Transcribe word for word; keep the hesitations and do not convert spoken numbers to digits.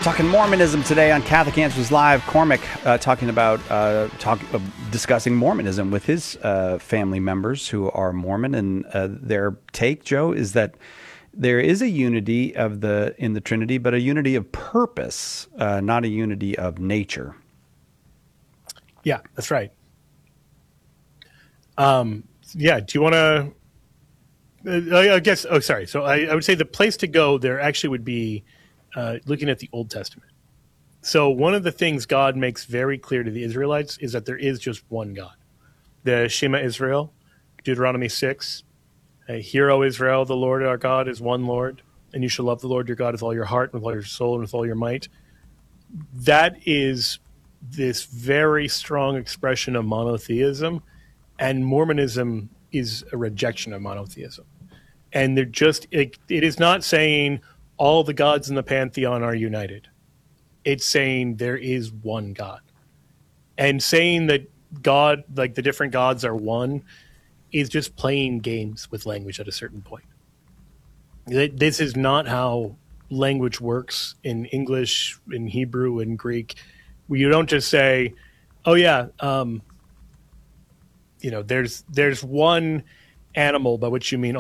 Talking Mormonism today on Catholic Answers Live. Cormac uh, talking about uh, talk, uh, discussing Mormonism with his uh, family members who are Mormon, and uh, their take, Joe, is that there is a unity of the in the Trinity, but a unity of purpose, uh, not a unity of nature. Yeah, that's right. Um, yeah. Do you want to? Uh, I guess. Oh, sorry. So I, I would say the place to go there actually would be uh, looking at the Old Testament. So one of the things God makes very clear to the Israelites is that there is just one God. The Shema Israel, Deuteronomy six, uh, Hear, O Israel, the Lord our God is one Lord, and you shall love the Lord your God with all your heart, with all your soul, and with all your might. That is this very strong expression of monotheism, and Mormonism is a rejection of monotheism. And they're just, it, it is not saying all the gods in the pantheon are united. It's saying there is one God. And saying that God, like the different gods are one, is just playing games with language at a certain point. This is not how language works in English, in Hebrew, in Greek. You don't just say, oh yeah, um, you know, there's there's one animal by which you mean